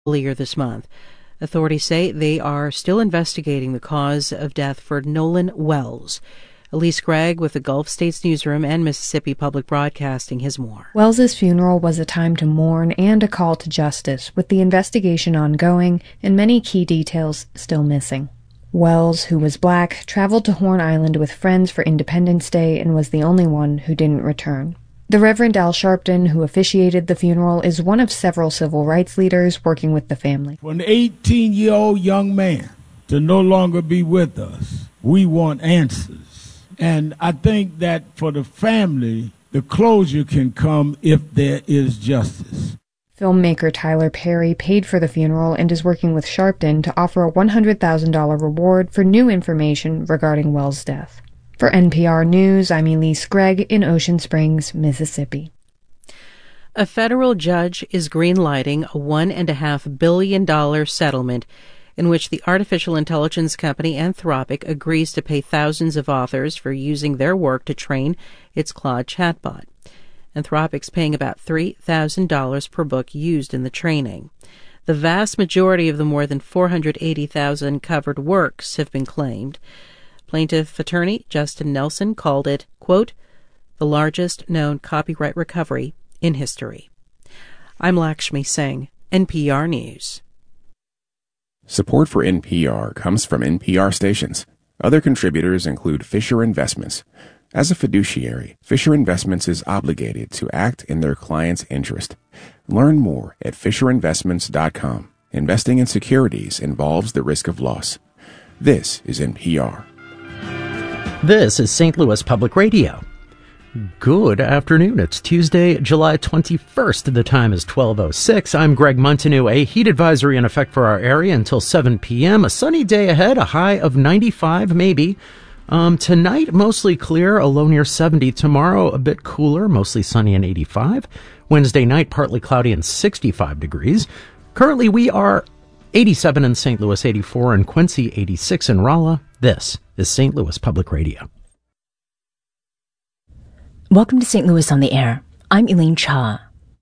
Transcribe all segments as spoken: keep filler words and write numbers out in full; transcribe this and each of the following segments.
earlier this month. Authorities say they are still investigating the cause of death for Nolan Wells. Elise Gregg with the Gulf States Newsroom and Mississippi Public Broadcasting has more. Wells's funeral was a time to mourn and a call to justice, with the investigation ongoing and many key details still missing. Wells, who was black, traveled to Horn Island with friends for Independence Day and was the only one who didn't return. The Reverend Al Sharpton, who officiated the funeral, is one of several civil rights leaders working with the family. For an eighteen-year-old young man to no longer be with us, we want answers. And I think that for the family, the closure can come if there is justice. Filmmaker Tyler Perry paid for the funeral and is working with Sharpton to offer a one hundred thousand dollars reward for new information regarding Wells' death. For N P R News, I'm Elise Gregg in Ocean Springs, Mississippi. A federal judge is greenlighting a one point five billion dollars settlement in which the artificial intelligence company Anthropic agrees to pay thousands of authors for using their work to train its Claude chatbot. Anthropic's paying about three thousand dollars per book used in the training. The vast majority of the more than four hundred eighty thousand covered works have been claimed. Plaintiff attorney Justin Nelson called it, quote, the largest known copyright recovery in history. I'm Lakshmi Singh, N P R News. Support for N P R comes from N P R stations. Other contributors include Fisher Investments. As a fiduciary, Fisher Investments is obligated to act in their client's interest. Learn more at fisher investments dot com. Investing in securities involves the risk of loss. This is N P R. This is Saint Louis Public Radio. Good afternoon. It's Tuesday, July twenty-first. The time is twelve oh six. I'm Greg Montanew. A heat advisory in effect for our area until seven p.m. A sunny day ahead, a high of ninety-five maybe. Um, tonight, mostly clear, a low near seventy. Tomorrow, a bit cooler, mostly sunny and eighty-five. Wednesday night, partly cloudy and sixty-five degrees. Currently, we are eighty-seven in Saint Louis, eighty-four in Quincy, eighty-six in Rolla. This is Saint Louis Public Radio. Welcome to Saint Louis on the Air. I'm Elaine Cha.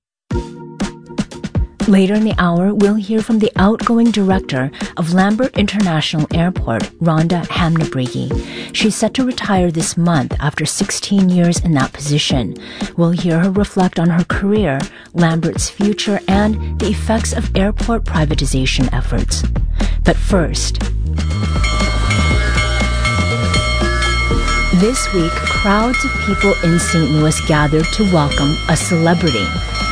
Later in the hour, we'll hear from the outgoing director of Lambert International Airport, Rhonda Hamnabrigi. She's set to retire this month after sixteen years in that position. We'll hear her reflect on her career, Lambert's future, and the effects of airport privatization efforts. But first, this week, crowds of people in Saint Louis gathered to welcome a celebrity.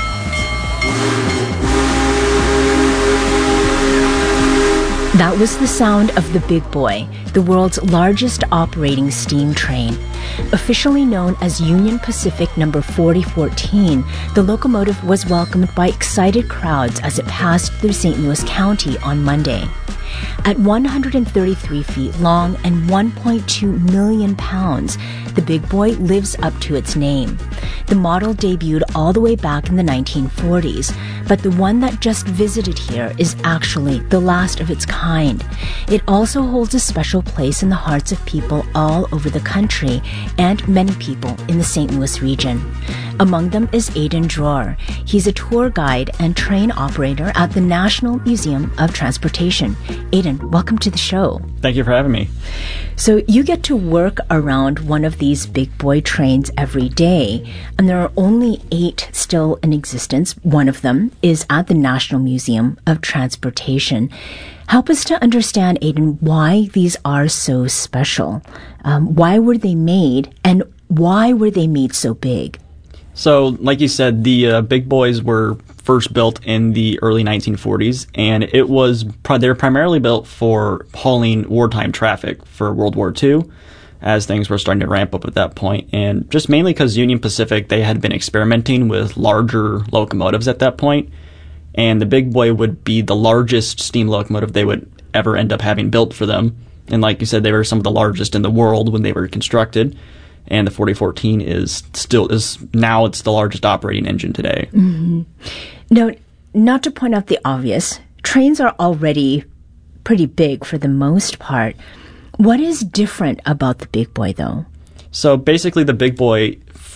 That was the sound of the Big Boy, the world's largest operating steam train. Officially known as Union Pacific number forty fourteen, the locomotive was welcomed by excited crowds as it passed through Saint Louis County on Monday. At one hundred thirty-three feet long and one point two million pounds, the Big Boy lives up to its name. The model debuted all the way back in the nineteen forties, but the one that just visited here is actually the last of its kind. It also holds a special place in the hearts of people all over the country and many people in the Saint Louis region. Among them is Aidan Dror. He's a tour guide and train operator at the National Museum of Transportation. Aidan, welcome to the show. Thank you for having me. So you get to work around one of these Big Boy trains every day, and there are only eight still in existence. One of them is at the National Museum of Transportation. Help us to understand, Aidan, why these are so special. Um, why were they made, and why were they made so big? So, like you said, the uh, Big Boys were first built in the early nineteen forties, and it was they were primarily built for hauling wartime traffic for World War Two, as things were starting to ramp up at that point, and just mainly because Union Pacific, they had been experimenting with larger locomotives at that point, and the Big Boy would be the largest steam locomotive they would ever end up having built for them, and like you said, they were some of the largest in the world when they were constructed. And the forty fourteen is still is now it's the largest operating engine today. Mm-hmm. Now, not to point out the obvious, trains are already pretty big for the most part. What is different about the Big Boy, though? So basically, the Big Boy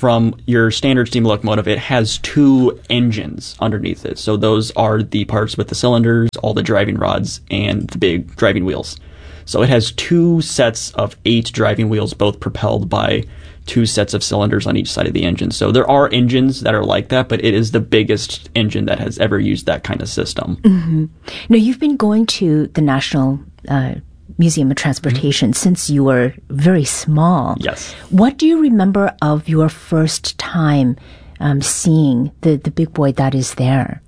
from your standard steam locomotive, it has two engines underneath it. So those are the parts with the cylinders, all the driving rods, and the big driving wheels. So it has two sets of eight driving wheels, both propelled by two sets of cylinders on each side of the engine. So there are engines that are like that, but it is the biggest engine that has ever used that kind of system. Mm-hmm. Now, you've been going to the National uh, Museum of Transportation mm-hmm. since you were very small. Yes. What do you remember of your first time um, seeing the, the big boy that is there?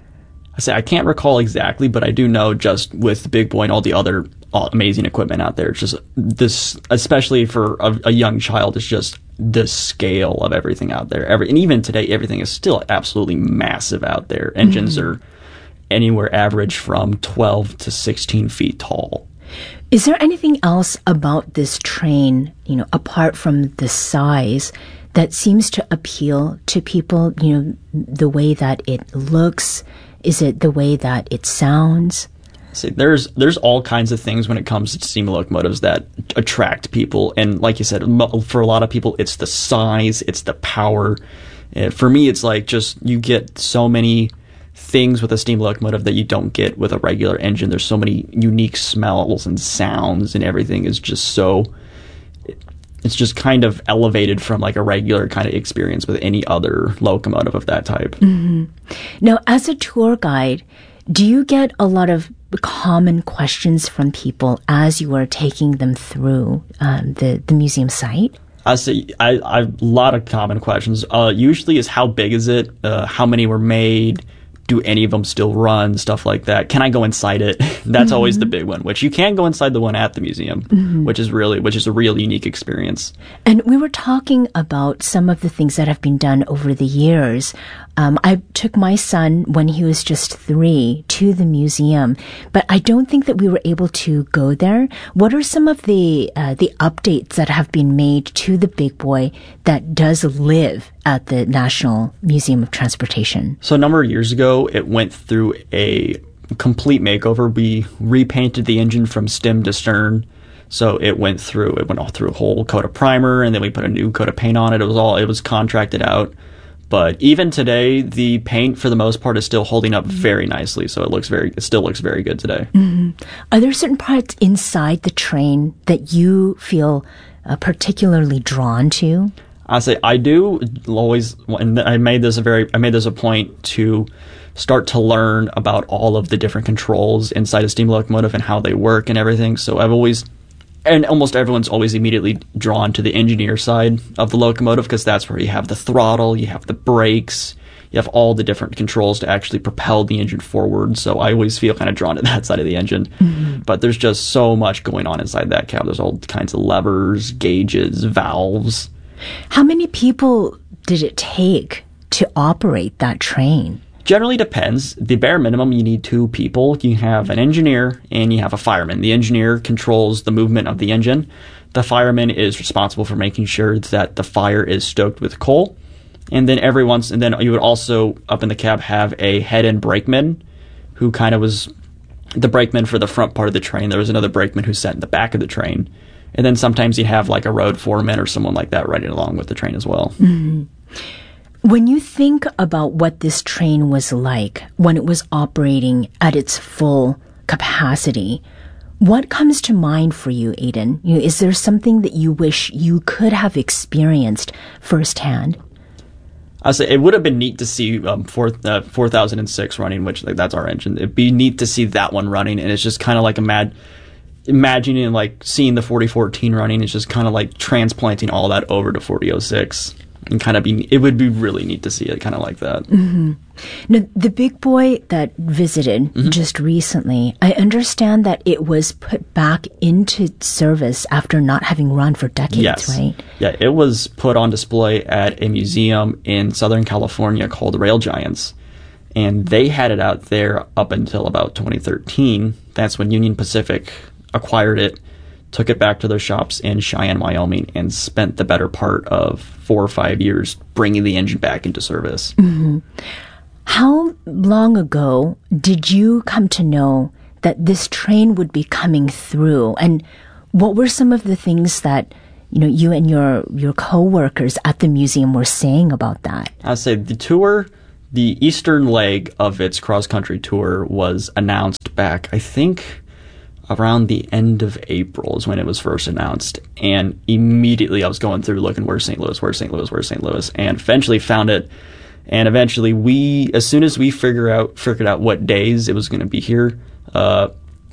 I say I can't recall exactly, but I do know just with the big boy and all the other amazing equipment out there, it's just this, especially for a, a young child, it's just the scale of everything out there. Every, and even today, everything is still absolutely massive out there. Engines mm-hmm. are anywhere average from twelve to sixteen feet tall. Is there anything else about this train, you know, apart from the size, that seems to appeal to people? You know, the way that it looks? Is it the way that it sounds? See, there's there's all kinds of things when it comes to steam locomotives that attract people, and like you said, for a lot of people, it's the size, it's the power. Uh, for me, it's like just you get so many things with a steam locomotive that you don't get with a regular engine. There's so many unique smells and sounds, and everything is just so. It's just kind of elevated from like a regular kind of experience with any other locomotive of that type. Mm-hmm. Now, as a tour guide, do you get a lot of common questions from people as you are taking them through um, the, the museum site? I say I, I a lot of common questions. Uh, usually is how big is it? Uh, how many were made? Do any of them still run? Stuff like that. Can I go inside it? That's mm-hmm. always the big one, which you can go inside the one at the museum, mm-hmm. which is really, which is a real unique experience. And we were talking about some of the things that have been done over the years. Um, I took my son when he was just three to the museum, but I don't think that we were able to go there. What are some of the uh, the updates that have been made to the big boy that does live at the National Museum of Transportation? So a number of years ago, it went through a complete makeover. We repainted the engine from stem to stern. So it went through, it went all through a whole coat of primer, and then we put a new coat of paint on it. It was all, it was contracted out. But even today, the paint, for the most part, is still holding up very nicely. So it looks very, it still looks very good today. Mm-hmm. Are there certain parts inside the train that you feel uh, particularly drawn to? I say I do always, and I made this a very, I made this a point to start to learn about all of the different controls inside a steam locomotive and how they work and everything. So I've always, and almost everyone's always immediately drawn to the engineer side of the locomotive, because that's where you have the throttle, you have the brakes, you have all the different controls to actually propel the engine forward. So I always feel kind of drawn to that side of the engine. Mm-hmm. But there's just so much going on inside that cab. There's all kinds of levers, gauges, valves. How many people did it take to operate that train? Generally depends. The bare minimum, you need two people. You have an engineer and you have a fireman. The engineer controls the movement of the engine. The fireman is responsible for making sure that the fire is stoked with coal. And then every once, and then you would also, up in the cab, have a head-end brakeman who kind of was the brakeman for the front part of the train. There was another brakeman who sat in the back of the train. And then sometimes you have like a road foreman or someone like that riding along with the train as well. Mm-hmm. When you think about what this train was like when it was operating at its full capacity, what comes to mind for you, Aidan? You know, is there something that you wish you could have experienced firsthand? I say it would have been neat to see um, four, uh, four thousand six running, which like that's our engine. It'd be neat to see that one running, and it's just kind of like a mad. Imagining like seeing the forty fourteen running is just kind of like transplanting all that over to forty oh six, and kind of be, it would be really neat to see it kind of like that. Mm-hmm. Now, the big boy that visited mm-hmm. just recently, I understand that it was put back into service after not having run for decades, yes. right? Yeah, it was put on display at a museum in Southern California called Rail Giants. And they had it out there up until about twenty thirteen. That's when Union Pacific acquired it, took it back to their shops in Cheyenne, Wyoming, and spent the better part of four or five years bringing the engine back into service. Mm-hmm. How long ago did you come to know that this train would be coming through? And what were some of the things that you know, you and your, your co-workers at the museum were saying about that? I'd say the tour, the eastern leg of its cross-country tour was announced back, I think, around the end of April is when it was first announced. And immediately I was going through looking, where's Saint Louis, where's Saint Louis, where's Saint Louis, and eventually found it. And eventually we, as soon as we figure out, figured out what days it was going to be here, uh,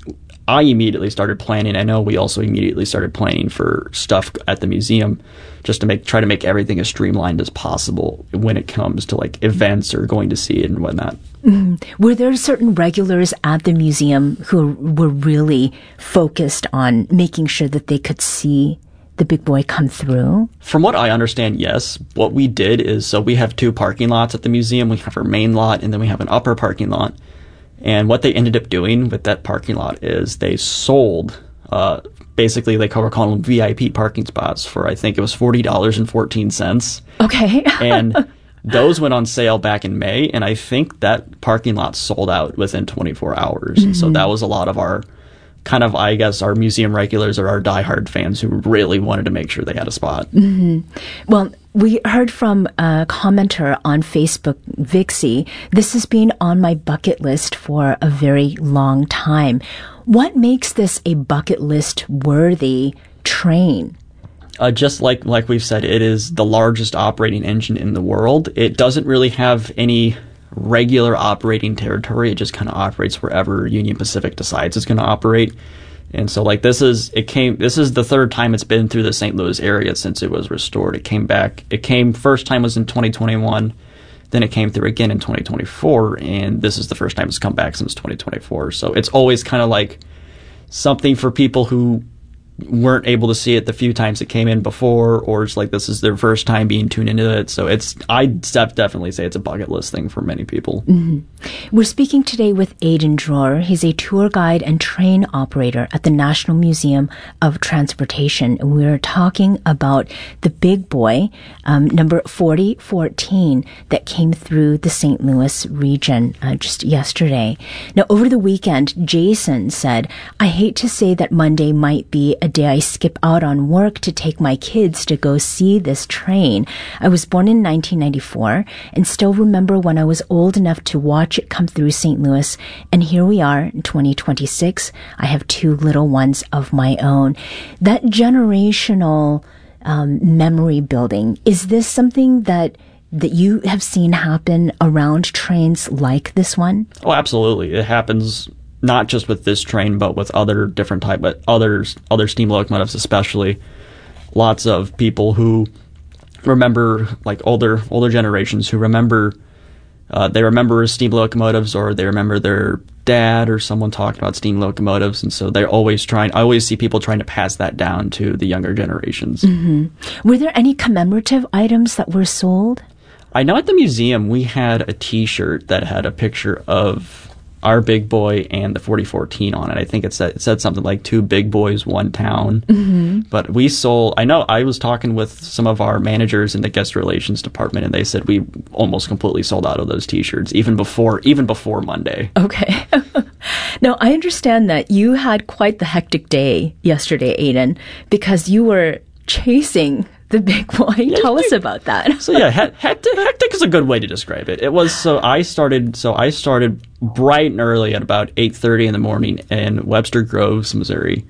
I immediately started planning. I know we also immediately started planning for stuff at the museum just to make try to make everything as streamlined as possible when it comes to like events or going to see it and whatnot. Mm-hmm. Were there certain regulars at the museum who were really focused on making sure that they could see the big boy come through? From what I understand, yes. What we did is, so we have two parking lots at the museum. We have our main lot and then we have an upper parking lot. And what they ended up doing with that parking lot is they sold, uh, basically they were calling them V I P parking spots for, I think it was forty dollars and fourteen cents. Okay. And those went on sale back in May, and I think that parking lot sold out within twenty-four hours. Mm-hmm. So that was a lot of our, kind of, I guess, our museum regulars or our diehard fans who really wanted to make sure they had a spot. Mm-hmm. Well, we heard from a commenter on Facebook, Vixie. This has been on my bucket list for a very long time. What makes this a bucket list worthy train? Uh, just like like we've said, it is the largest operating engine in the world. It doesn't really have any regular operating territory. It just kind of operates wherever Union Pacific decides it's going to operate. And so, like, this is it came. This is the third time it's been through the Saint Louis area since it was restored. It came back. It came first time was in twenty twenty-one, then it came through again in twenty twenty-four, and this is the first time it's come back since twenty twenty-four. So it's always kind of like something for people who weren't able to see it the few times it came in before, or it's like this is their first time being tuned into it. So it's, I'd definitely say it's a bucket list thing for many people. Mm-hmm. We're speaking today with Aidan Dror. He's a tour guide and train operator at the National Museum of Transportation. And we're talking about the big boy, um, number forty fourteen, that came through the Saint Louis region uh, just yesterday. Now, over the weekend, Jason said, I hate to say that Monday might be a day I skip out on work to take my kids to go see this train. I was born in nineteen ninety-four and still remember when I was old enough to watch it come through Saint Louis. And here we are in twenty twenty-six. I have two little ones of my own. That generational um, memory building, is this something that that you have seen happen around trains like this one? Oh, absolutely. It happens not just with this train, but with other different type, but others, other steam locomotives, especially. Lots of people who remember, like older, older generations who remember, uh, they remember steam locomotives, or they remember their dad or someone talking about steam locomotives, and so they're always trying. I always see people trying to pass that down to the younger generations. Mm-hmm. Were there any commemorative items that were sold? I know at the museum we had a T-shirt that had a picture of our big boy and the forty fourteen on it. I think it said, it said something like two big boys, one town. Mm-hmm. But we sold, I know I was talking with some of our managers in the guest relations department, and they said we almost completely sold out of those T-shirts even before, even before Monday. Okay. Now, I understand that you had quite the hectic day yesterday, Aidan, because you were chasing the big boy. Yeah, Tell us about that. So yeah, hectic, hectic is a good way to describe it. It was, so I started, so I started bright and early at about eight thirty in the morning in Webster Groves, Missouri.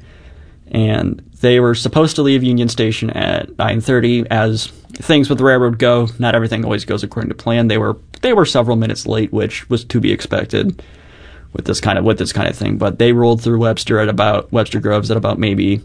And they were supposed to leave Union Station at nine thirty. As things with the railroad go, not everything always goes according to plan. They were, they were several minutes late, which was to be expected with this kind of, with this kind of thing. But they rolled through Webster at about, Webster Groves at about maybe,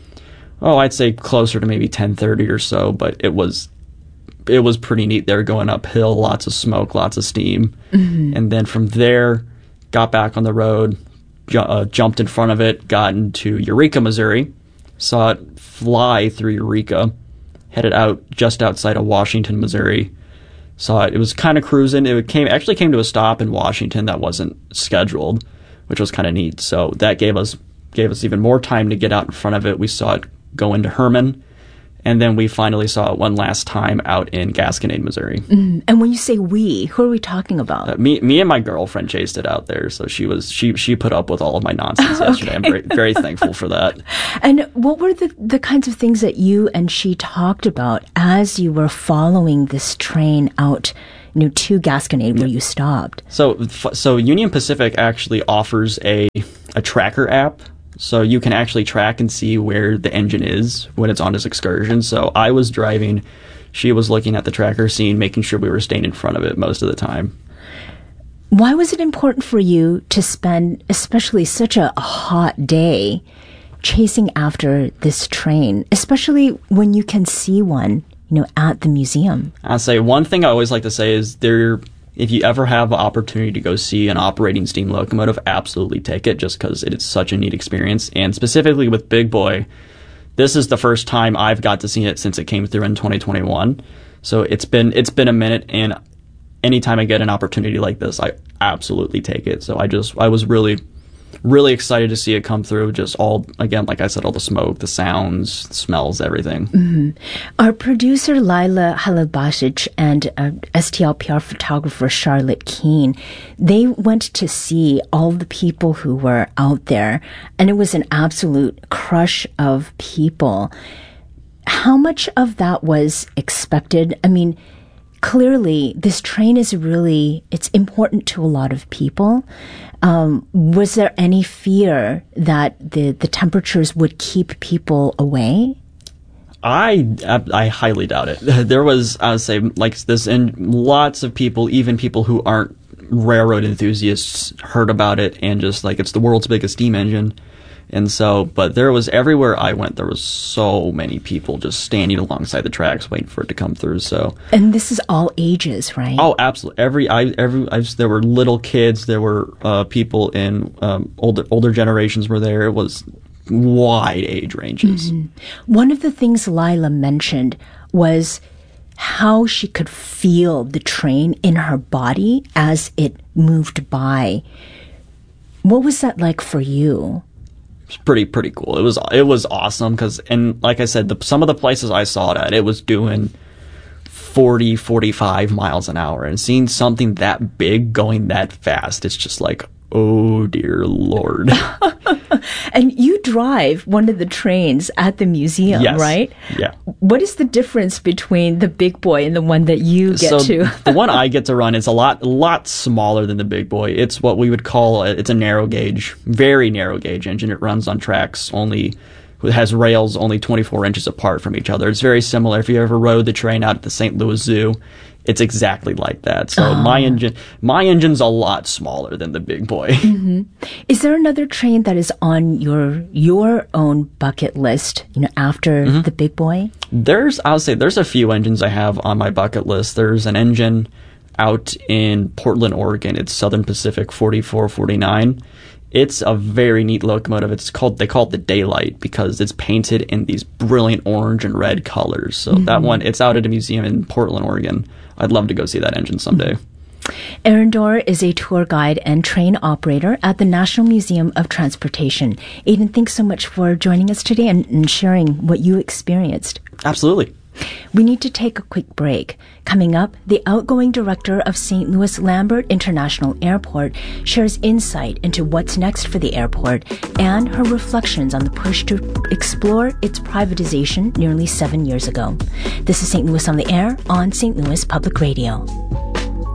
oh, I'd say closer to maybe ten thirty or so, but it was it was pretty neat. They were going uphill, lots of smoke, lots of steam. Mm-hmm. And then from there, got back on the road, ju- uh, jumped in front of it, got into Eureka, Missouri, saw it fly through Eureka, headed out just outside of Washington, Missouri. Saw it. It was kind of cruising. It came actually came to a stop in Washington that wasn't scheduled, which was kind of neat. So that gave us gave us even more time to get out in front of it. We saw it go into Herman, And then we finally saw it one last time out in Gasconade, Missouri. Mm. And when you say we, who are we talking about? Uh, me, me and my girlfriend chased it out there, so she was she she put up with all of my nonsense okay. yesterday. I'm very very thankful for that. And what were the the kinds of things that you and she talked about as you were following this train out, you know, to Gasconade where you stopped? So so Union Pacific actually offers a a tracker app. So you can actually track and see where the engine is when it's on its excursion. So I was driving, she was looking at the tracker scene, making sure we were staying in front of it most of the time. Why was it important for you to spend, especially such a, a hot day, chasing after this train, especially when you can see one, you know, at the museum? I'll say one thing I always like to say is there. If you ever have an opportunity to go see an operating steam locomotive, absolutely take it, just because it is such a neat experience. And specifically with Big Boy, this is the first time I've got to see it since it came through in twenty twenty-one. So it's been it's been a minute, and anytime I get an opportunity like this, I absolutely take it. So I just I was really really excited to see it come through. Just all, again, like I said, all the smoke, the sounds, smells, everything. Mm-hmm. Our producer, Lila Halabasic, and uh, S T L P R photographer, Charlotte Keene, they went to see all the people who were out there, and it was an absolute crush of people. How much of that was expected? I mean, clearly, this train is really, it's important to a lot of people. Um, was there any fear that the, the temperatures would keep people away? I, I highly doubt it. There was, I would say, like this, and lots of people, even people who aren't railroad enthusiasts, heard about it, and just like, it's the world's biggest steam engine. And so, but there was, everywhere I went, there was so many people just standing alongside the tracks waiting for it to come through. So, and this is all ages, right? Oh, absolutely. Every, I, every, I, there were little kids, there were uh, people in um, older, older generations were there. It was wide age ranges. Mm-hmm. One of the things Lila mentioned was how she could feel the train in her body as it moved by. What was that like for you? Pretty pretty cool. It was it was awesome because, and like I said, the, some of the places I saw it at, it was doing forty, forty-five miles an hour, and seeing something that big going that fast, it's just like, oh dear Lord. And you drive one of the trains at the museum, yes. right? Yeah. What is the difference between the Big Boy and the one that you get so to? The one I get to run is a lot, lot smaller than the Big Boy. It's what we would call a, it's a narrow gauge, very narrow gauge engine. It runs on tracks only. It has rails only twenty-four inches apart from each other. It's very similar. If you ever rode the train out at the Saint Louis Zoo, it's exactly like that. So oh. my engine, my engine's a lot smaller than the Big Boy. Mm-hmm. Is there another train that is on your your own bucket list? You know, after mm-hmm. the Big Boy. There's, I'll say, there's a few engines I have on my bucket list. There's an engine out in Portland, Oregon. It's Southern Pacific forty-four forty-nine. It's a very neat locomotive. It's called, they call it the Daylight because it's painted in these brilliant orange and red colors. So mm-hmm. that one, it's out at a museum in Portland, Oregon. I'd love to go see that engine someday. Aaron Dorr is a tour guide and train operator at the National Museum of Transportation. Aidan, thanks so much for joining us today and, and sharing what you experienced. Absolutely. We need to take a quick break. Coming up, the outgoing director of Saint Louis Lambert International Airport shares insight into what's next for the airport and her reflections on the push to explore its privatization nearly seven years ago. This is Saint Louis on the Air on Saint Louis Public Radio.